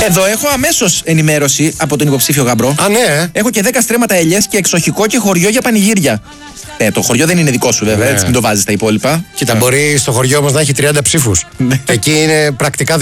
Εδώ έχω αμέσως ενημέρωση από τον υποψήφιο γαμπρό. Α, ναι. Έχω και 10 στρέμματα ελιές και εξοχικό και χωριό για πανηγύρια. Το χωριό δεν είναι δικό σου, βέβαια, έτσι, μην το βάζεις τα υπόλοιπα. Κοίτα, μπορεί στο χωριό μας να έχει 30 ψήφους. Εκεί είναι πρακτικά